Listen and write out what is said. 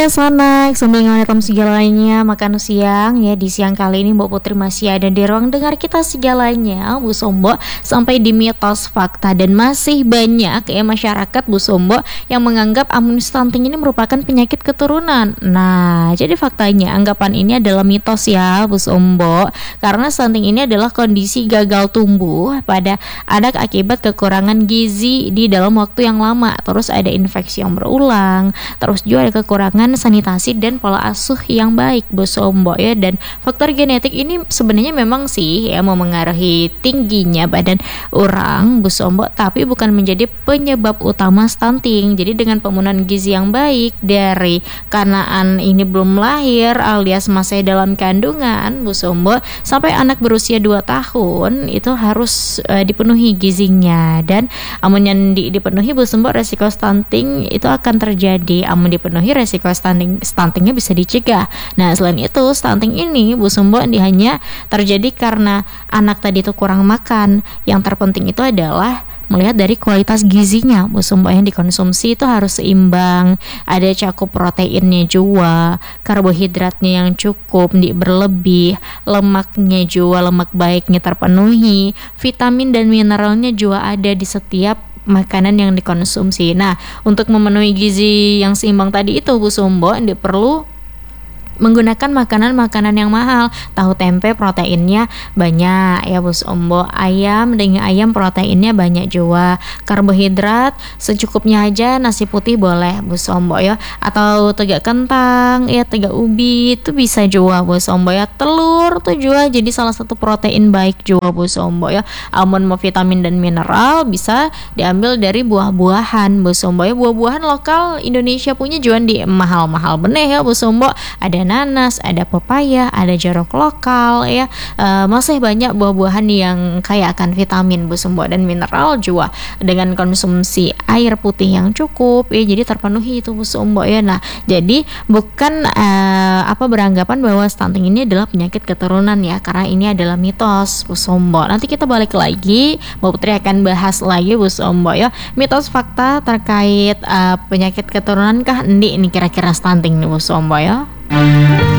sanak sambil ngerekam segalanya makan siang ya. Di siang kali ini Mbak Putri masih ada di ruang dengar kita segalanya Bu Sombo, sampai di mitos fakta. Dan masih banyak ya masyarakat Bu Sombo yang menganggap amun stunting ini merupakan penyakit keturunan. Nah, jadi faktanya anggapan ini adalah mitos ya Bu Sombo, karena stunting ini adalah kondisi gagal tumbuh pada anak akibat kekurangan gizi di dalam waktu yang lama. Terus ada infeksi yang berulang, terus juga ada kekurangan sanitasi dan pola asuh yang baik Bu Sombo ya. Dan faktor genetik ini sebenarnya memang sih ya memengaruhi tingginya badan orang Bu Sombo, tapi bukan menjadi penyebab utama stunting. Jadi dengan pemenuhan gizi yang baik dari kanaan ini belum lahir alias masih dalam kandungan Bu Sombo sampai anak berusia 2 tahun itu harus dipenuhi gizinya. Dan amun yang dipenuhi Bu Sombo, resiko stunting itu akan terjadi. Amun dipenuhi, resiko stuntingnya bisa dicegah. Nah, selain itu stunting ini Bu Sombo hanya terjadi karena anak tadi itu kurang makan. Yang terpenting itu adalah melihat dari kualitas gizinya Bu Sombo, yang dikonsumsi itu harus seimbang, ada cakup proteinnya juga, karbohidratnya yang cukup, berlebih, lemaknya juga lemak baiknya terpenuhi, vitamin dan mineralnya juga ada di setiap makanan yang dikonsumsi. Nah, untuk memenuhi gizi yang seimbang tadi itu Bu Sombo perlu menggunakan makanan-makanan yang mahal. Tahu tempe proteinnya banyak ya Bu Sombo, ayam daging ayam proteinnya banyak juga, karbohidrat secukupnya aja, nasi putih boleh Bu Sombo ya, atau tegak kentang ya, tegak ubi itu bisa juga Bu Sombo ya. Telur tuh juga jadi salah satu protein baik juga Bu Sombo ya. Amun mau vitamin dan mineral bisa diambil dari buah-buahan Bu Sombo ya. Buah-buahan lokal Indonesia punya jual di mahal-mahal benih ya Bu Sombo. Ada nanas, ada pepaya, ada jeruk lokal ya. Masih banyak buah-buahan yang kaya akan vitamin Bu Sombo dan mineral juga, dengan konsumsi air putih yang cukup ya, jadi terpenuhi itu Bu Sombo ya. Nah, jadi bukan beranggapan bahwa stunting ini adalah penyakit keturunan ya, karena ini adalah mitos Bu Sombo. Nanti kita balik lagi, Mbak Putri akan bahas lagi Bu Sombo ya, mitos fakta terkait penyakit keturunan kah ini kira-kira stunting nih Bu Sombo ya.